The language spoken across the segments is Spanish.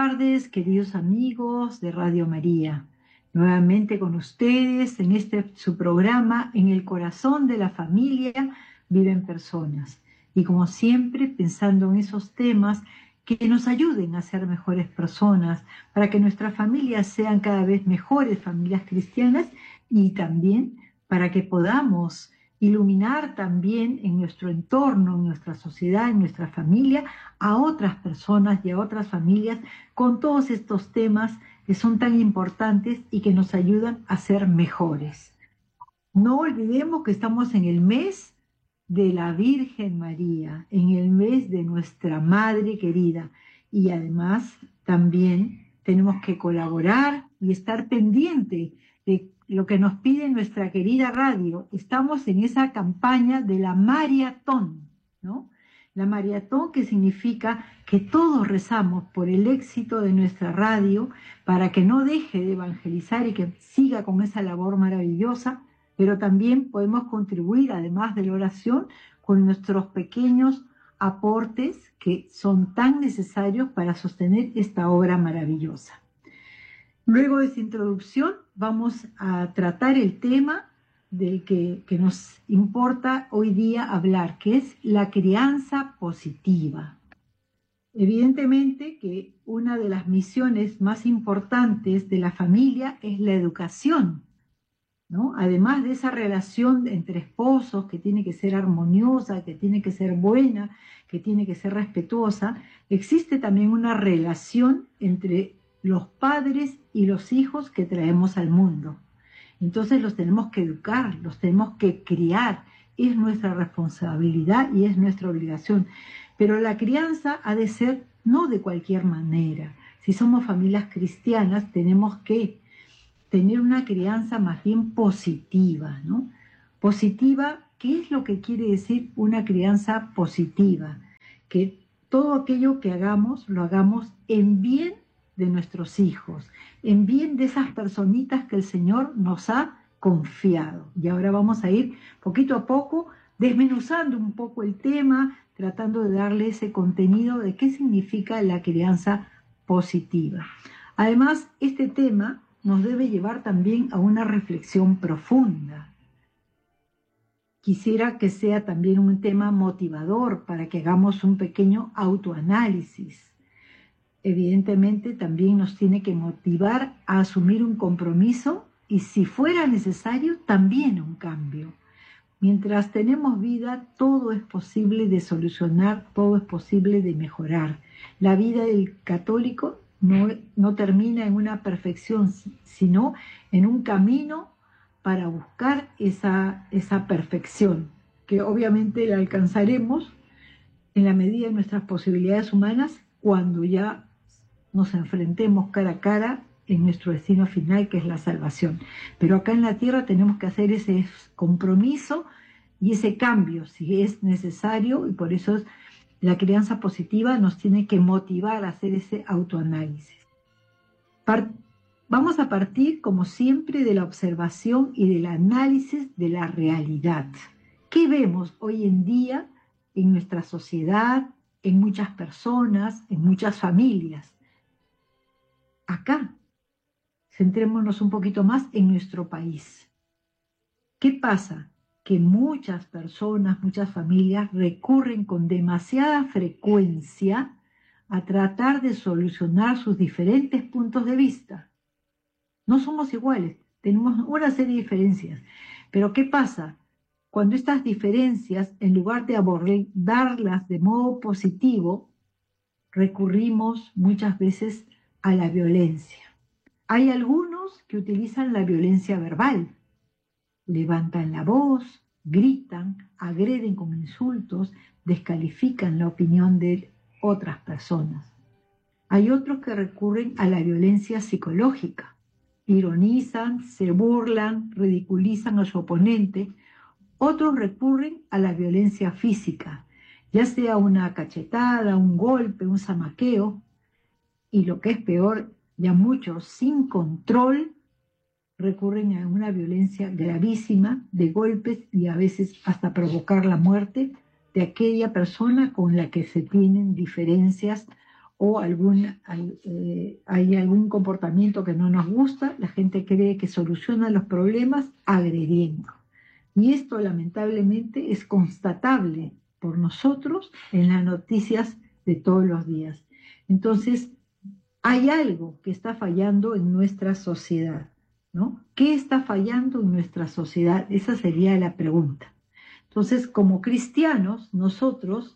tardes, queridos amigos de Radio María. Nuevamente con ustedes en su programa, En el corazón de la familia viven personas. Y como siempre, pensando en esos temas que nos ayuden a ser mejores personas, para que nuestras familias sean cada vez mejores familias cristianas y también para que podamos iluminar también en nuestro entorno, en nuestra sociedad, en nuestra familia, a otras personas y a otras familias con todos estos temas que son tan importantes y que nos ayudan a ser mejores. No olvidemos que estamos en el mes de la Virgen María, en el mes de nuestra Madre querida, y además también tenemos que colaborar y estar pendiente de lo que nos pide nuestra querida radio. Estamos en esa campaña de la maratón, ¿no? La maratón, que significa que todos rezamos por el éxito de nuestra radio, para que no deje de evangelizar y que siga con esa labor maravillosa, pero también podemos contribuir, además de la oración, con nuestros pequeños aportes que son tan necesarios para sostener esta obra maravillosa. Luego de esta introducción vamos a tratar el tema del que nos importa hoy día hablar, que es la crianza positiva. Evidentemente que una de las misiones más importantes de la familia es la educación, ¿no? Además de esa relación entre esposos que tiene que ser armoniosa, que tiene que ser buena, que tiene que ser respetuosa, existe también una relación entre los padres y los hijos que traemos al mundo. Entonces los tenemos que educar, los tenemos que criar, es nuestra responsabilidad y es nuestra obligación. Pero la crianza ha de ser no de cualquier manera. Si somos familias cristianas, tenemos que tener una crianza más bien positiva, ¿no? Positiva, ¿qué es lo que quiere decir una crianza positiva? Que todo aquello que hagamos, lo hagamos en bien de nuestros hijos, en bien de esas personitas que el Señor nos ha confiado. Y ahora vamos a ir poquito a poco desmenuzando un poco el tema, tratando de darle ese contenido de qué significa la crianza positiva. Además, este tema nos debe llevar también a una reflexión profunda. Quisiera que sea también un tema motivador para que hagamos un pequeño autoanálisis. Evidentemente también nos tiene que motivar a asumir un compromiso y, si fuera necesario, también un cambio. Mientras tenemos vida, todo es posible de solucionar, todo es posible de mejorar. La vida del católico no termina en una perfección, sino en un camino para buscar esa perfección, que obviamente la alcanzaremos en la medida de nuestras posibilidades humanas cuando ya nos enfrentemos cara a cara en nuestro destino final, que es la salvación. Pero acá en la tierra tenemos que hacer ese compromiso y ese cambio si es necesario, y por eso la crianza positiva nos tiene que motivar a hacer ese autoanálisis. Vamos a partir, como siempre, de la observación y del análisis de la realidad. ¿Qué vemos hoy en día en nuestra sociedad, en muchas personas, en muchas familias? Acá, centrémonos un poquito más en nuestro país. ¿Qué pasa? Que muchas personas, muchas familias recurren con demasiada frecuencia a tratar de solucionar sus diferentes puntos de vista. No somos iguales, tenemos una serie de diferencias. Pero ¿qué pasa? Cuando estas diferencias, en lugar de abordarlas de modo positivo, recurrimos muchas veces a la violencia. Hay algunos que utilizan la violencia verbal. Levantan la voz, gritan, agreden con insultos, descalifican la opinión de otras personas. Hay otros que recurren a la violencia psicológica. Ironizan, se burlan, ridiculizan a su oponente. Otros recurren a la violencia física, ya sea una cachetada, un golpe, un zamaqueo. Y lo que es peor, ya muchos sin control recurren a una violencia gravísima de golpes y a veces hasta provocar la muerte de aquella persona con la que se tienen diferencias o hay algún comportamiento que no nos gusta, la gente cree que soluciona los problemas agrediendo. Y esto lamentablemente es constatable por nosotros en las noticias de todos los días. Entonces, hay algo que está fallando en nuestra sociedad, ¿no? ¿Qué está fallando en nuestra sociedad? Esa sería la pregunta. Entonces, como cristianos, nosotros,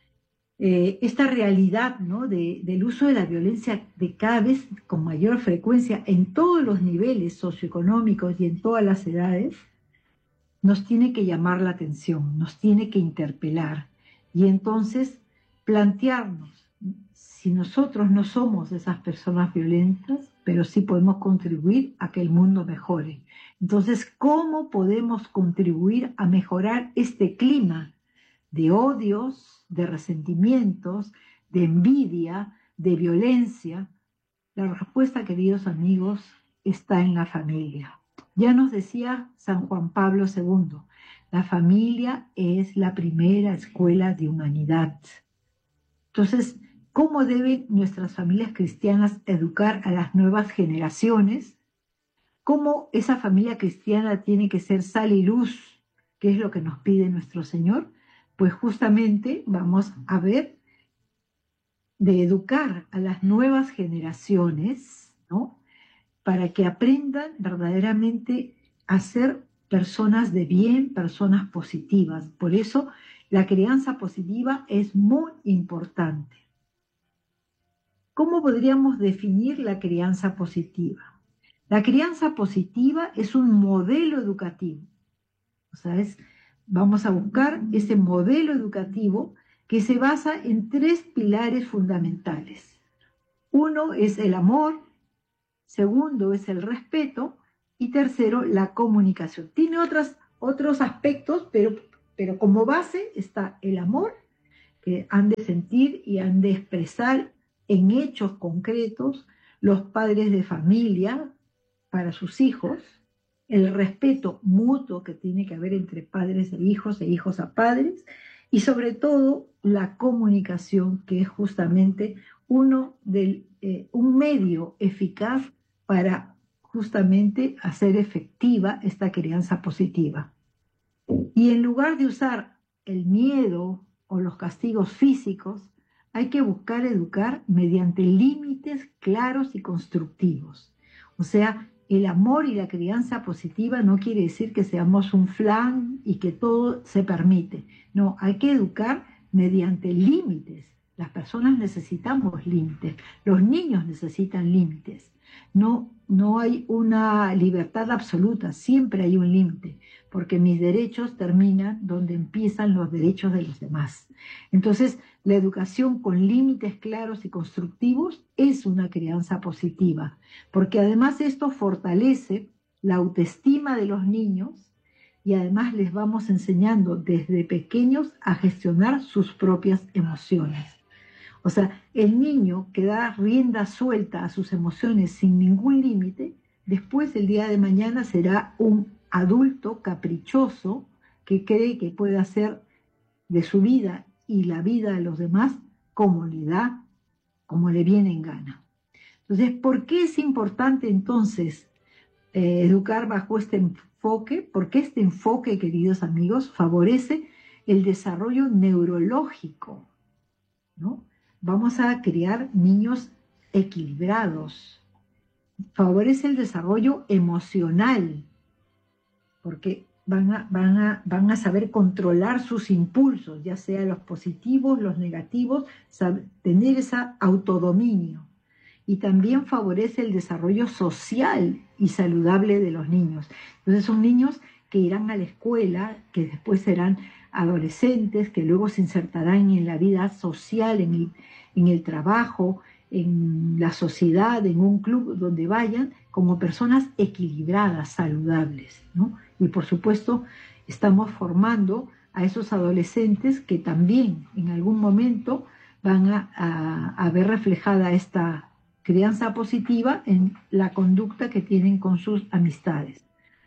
esta realidad, ¿no? Del uso de la violencia de cada vez con mayor frecuencia en todos los niveles socioeconómicos y en todas las edades, nos tiene que llamar la atención, nos tiene que interpelar. Y entonces plantearnos si nosotros no somos esas personas violentas, pero sí podemos contribuir a que el mundo mejore. Entonces, ¿cómo podemos contribuir a mejorar este clima de odios, de resentimientos, de envidia, de violencia? La respuesta, queridos amigos, está en la familia. Ya nos decía San Juan Pablo II, la familia es la primera escuela de humanidad. Entonces, ¿cómo deben nuestras familias cristianas educar a las nuevas generaciones? ¿Cómo esa familia cristiana tiene que ser sal y luz? ¿Qué es lo que nos pide nuestro Señor? Pues justamente vamos a ver de educar a las nuevas generaciones, ¿no? Para que aprendan verdaderamente a ser personas de bien, personas positivas. Por eso la crianza positiva es muy importante. ¿Cómo podríamos definir la crianza positiva? La crianza positiva es un modelo educativo. O sea, vamos a buscar ese modelo educativo que se basa en 3 pilares fundamentales. Uno es el amor, segundo es el respeto y tercero la comunicación. Tiene otros aspectos, pero como base está el amor, que han de sentir y han de expresar en hechos concretos los padres de familia para sus hijos, el respeto mutuo que tiene que haber entre padres e hijos a padres, y sobre todo la comunicación, que es justamente un medio eficaz para justamente hacer efectiva esta crianza positiva. Y en lugar de usar el miedo o los castigos físicos, hay que buscar educar mediante límites claros y constructivos. O sea, el amor y la crianza positiva no quiere decir que seamos un flan y que todo se permite. No, hay que educar mediante límites. Las personas necesitamos límites, los niños necesitan límites. No hay una libertad absoluta, siempre hay un límite, porque mis derechos terminan donde empiezan los derechos de los demás. Entonces, la educación con límites claros y constructivos es una crianza positiva, porque además esto fortalece la autoestima de los niños y además les vamos enseñando desde pequeños a gestionar sus propias emociones. O sea, el niño que da rienda suelta a sus emociones sin ningún límite, después el día de mañana será un adulto caprichoso que cree que puede hacer de su vida y la vida de los demás como le da, como le viene en gana. Entonces, ¿por qué es importante entonces educar bajo este enfoque? Porque este enfoque, queridos amigos, favorece el desarrollo neurológico, ¿no? Vamos a criar niños equilibrados. Favorece el desarrollo emocional, porque van a saber controlar sus impulsos, ya sea los positivos, los negativos, tener ese autodominio. Y también favorece el desarrollo social y saludable de los niños. Entonces son niños que irán a la escuela, que después serán adolescentes, que luego se insertarán en la vida social, en el trabajo, en la sociedad, en un club donde vayan, como personas equilibradas, saludables, ¿no? Y por supuesto estamos formando a esos adolescentes que también en algún momento van a ver reflejada esta crianza positiva en la conducta que tienen con sus amistades.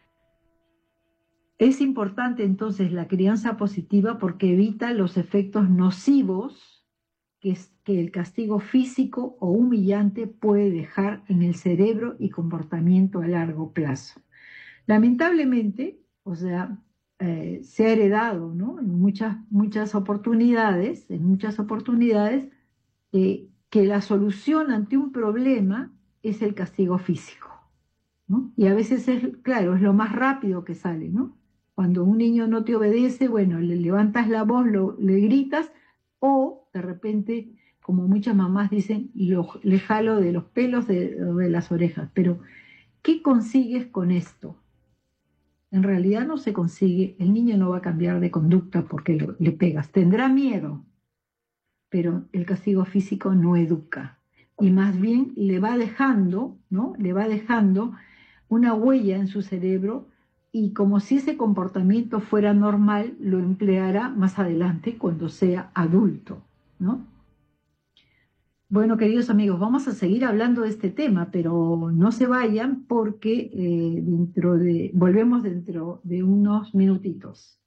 Es importante entonces la crianza positiva porque evita los efectos nocivos que el castigo físico o humillante puede dejar en el cerebro y comportamiento a largo plazo. Lamentablemente, o sea, se ha heredado, ¿no? En muchas oportunidades, que la solución ante un problema es el castigo físico, ¿no? Y a veces claro, es lo más rápido que sale, ¿no? Cuando un niño no te obedece, bueno, le levantas la voz, le gritas, o de repente, como muchas mamás dicen, le jalo de los pelos de las orejas. Pero, ¿qué consigues con esto? En realidad no se consigue, el niño no va a cambiar de conducta porque le pegas. Tendrá miedo, pero el castigo físico no educa. Y más bien le va dejando, ¿no? Le va dejando una huella en su cerebro, y como si ese comportamiento fuera normal, lo empleará más adelante cuando sea adulto, ¿no? Bueno, queridos amigos, vamos a seguir hablando de este tema, pero no se vayan porque volvemos dentro de unos minutitos.